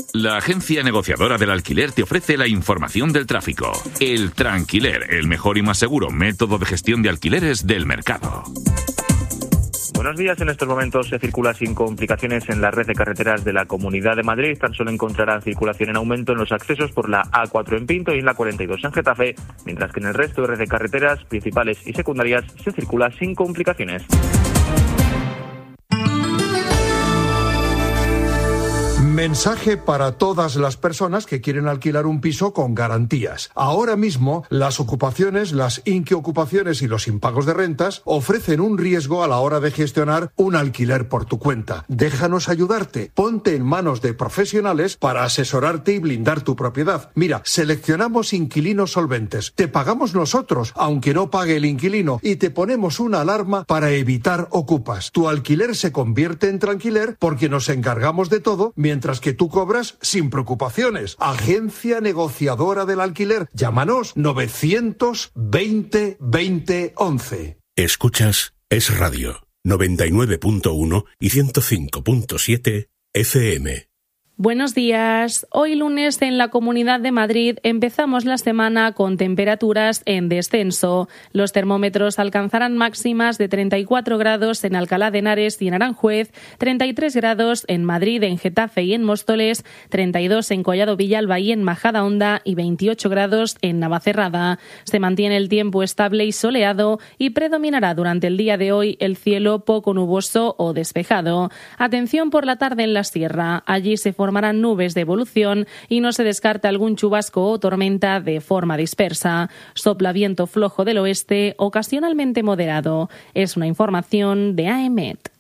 La agencia negociadora del alquiler te ofrece la información del tráfico. El Tranquiler, el mejor y más seguro método de gestión de alquileres del mercado. Buenos días. En estos momentos se circula sin complicaciones en la red de carreteras de la Comunidad de Madrid. Tan solo encontrarán circulación en aumento en los accesos por la A4 en Pinto y en la 42 en Getafe, mientras que en el resto de red de carreteras principales y secundarias se circula sin complicaciones. Mensaje para todas las personas que quieren alquilar un piso con garantías. Ahora mismo, las ocupaciones, las inquiocupaciones y los impagos de rentas ofrecen un riesgo a la hora de gestionar un alquiler por tu cuenta. Déjanos ayudarte. Ponte en manos de profesionales para asesorarte y blindar tu propiedad. Mira, seleccionamos inquilinos solventes. Te pagamos nosotros, aunque no pague el inquilino, y te ponemos una alarma para evitar ocupas. Tu alquiler se convierte en tranquiler porque nos encargamos de todo, mientras que tú cobras sin preocupaciones. Agencia negociadora del alquiler. Llámanos 920 20 11. Escuchas Es Radio 99.1 y 105.7 FM. Buenos días. Hoy lunes en la Comunidad de Madrid empezamos la semana con temperaturas en descenso. Los termómetros alcanzarán máximas de 34 grados en Alcalá de Henares y en Aranjuez, 33 grados en Madrid, en Getafe y en Móstoles, 32 en Collado Villalba y en Majadahonda y 28 grados en Navacerrada. Se mantiene el tiempo estable y soleado y predominará durante el día de hoy el cielo poco nuboso o despejado. Atención por la tarde en la sierra. Allí se formarán nubes de evolución y no se descarta algún chubasco o tormenta de forma dispersa. Sopla viento flojo del oeste, ocasionalmente moderado. Es una información de AEMET.